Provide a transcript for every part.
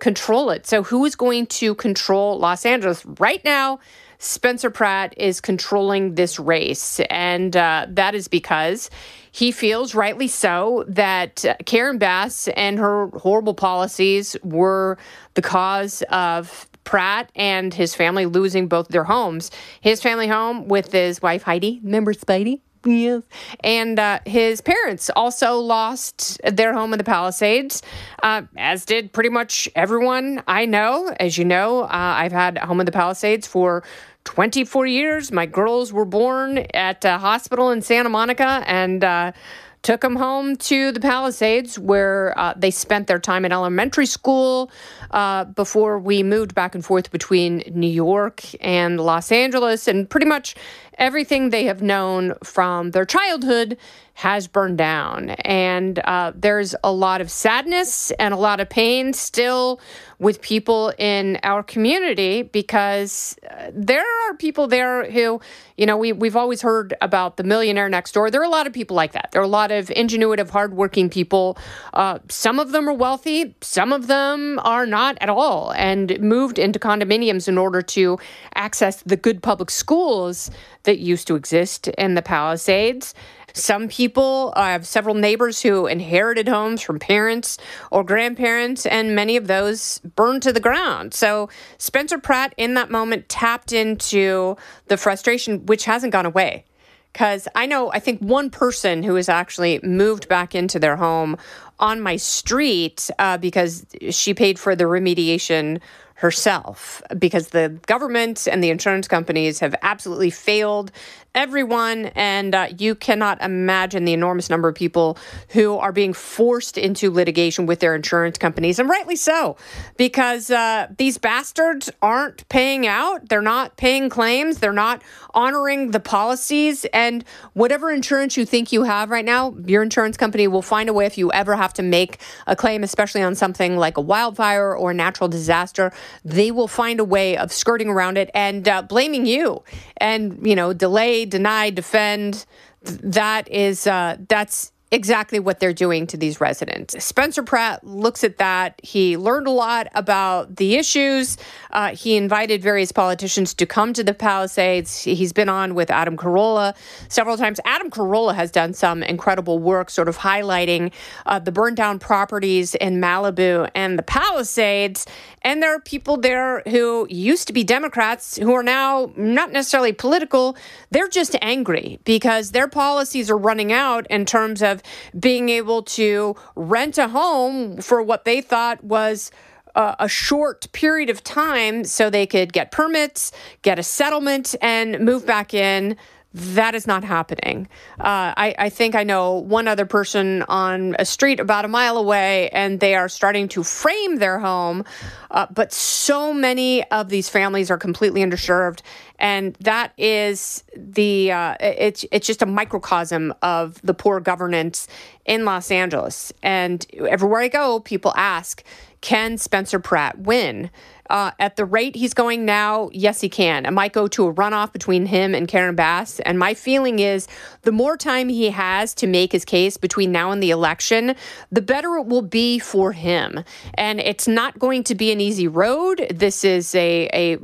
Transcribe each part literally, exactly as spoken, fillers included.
control it. So who is going to control Los Angeles? Right now, Spencer Pratt is controlling this race. And uh, that is because he feels, rightly so, that Karen Bass and her horrible policies were the cause of Pratt and his family losing both their homes. His family home with his wife, Heidi. Remember Spidey? Yes. And uh, his parents also lost their home in the Palisades, uh, as did pretty much everyone I know. As you know, uh, I've had a home in the Palisades for twenty-four years. My girls were born at a hospital in Santa Monica, and uh, took them home to the Palisades, where uh, they spent their time in elementary school uh, before we moved back and forth between New York and Los Angeles. And pretty much everything they have known from their childhood has burned down. And uh, there's a lot of sadness and a lot of pain still with people in our community, because uh, there are people there who, you know, we, we've always heard about the millionaire next door. There are a lot of people like that. There are a lot of ingenuitive, hardworking people. Uh, some of them are wealthy. Some of them are not at all, and moved into condominiums in order to access the good public schools that used to exist in the Palisades. Some people, I have several neighbors who inherited homes from parents or grandparents, and many of those burned to the ground. So Spencer Pratt, in that moment, tapped into the frustration, which hasn't gone away. Because I know, I think one person who has actually moved back into their home on my street uh, because she paid for the remediation herself, because the government and the insurance companies have absolutely failed everyone. And uh, you cannot imagine the enormous number of people who are being forced into litigation with their insurance companies, and rightly so, because uh, these bastards aren't paying out. They're not paying claims. They're not honoring the policies. And whatever insurance you think you have right now, your insurance company will find a way, if you ever have to make a claim, especially on something like a wildfire or a natural disaster, they will find a way of skirting around it and uh, blaming you, and, you know, delay, deny, defend. That is, uh, that's exactly what they're doing to these residents. Spencer Pratt looks at that. He learned a lot about the issues. Uh, he invited various politicians to come to the Palisades. He's been on with Adam Carolla several times. Adam Carolla has done some incredible work sort of highlighting uh, the burned down properties in Malibu and the Palisades. And there are people there who used to be Democrats who are now not necessarily political. They're just angry because their policies are running out in terms of being able to rent a home for what they thought was uh, a short period of time so they could get permits, get a settlement, and move back in. That is not happening. Uh, I, I think I know one other person on a street about a mile away, and they are starting to frame their home. Uh, but so many of these families are completely underserved. And that is the, uh, it's, it's just a microcosm of the poor governance in Los Angeles. And everywhere I go, people ask, can Spencer Pratt win? Uh, at the rate he's going now, yes, he can. It might go to a runoff between him and Karen Bass. And my feeling is the more time he has to make his case between now and the election, the better it will be for him. And it's not going to be an easy road. This is a, a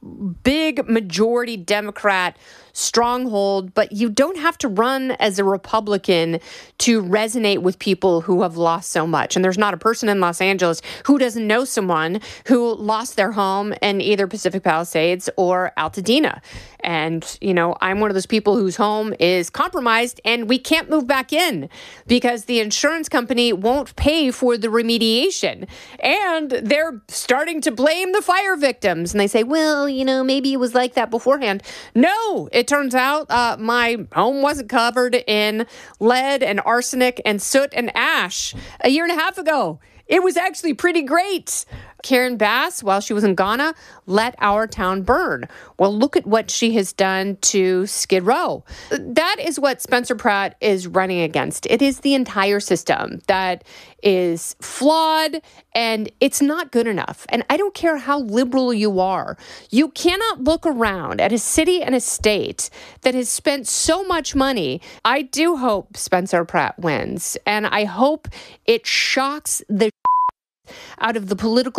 big majority Democrat stronghold, but you don't have to run as a Republican to resonate with people who have lost so much. And there's not a person in Los Angeles who doesn't know someone who lost their home in either Pacific Palisades or Altadena. And, you know, I'm one of those people whose home is compromised and we can't move back in because the insurance company won't pay for the remediation. And they're starting to blame the fire victims. And they say, well, you know, maybe it was like that beforehand. No, it turns out uh, my home wasn't covered in lead and arsenic and soot and ash a year and a half ago. It was actually pretty great. Karen Bass, while she was in Ghana, let our town burn. Well, look at what she has done to Skid Row. That is what Spencer Pratt is running against. It is the entire system that is flawed and it's not good enough. And I don't care how liberal you are. You cannot look around at a city and a state that has spent so much money. I do hope Spencer Pratt wins. And I hope it shocks the out of the political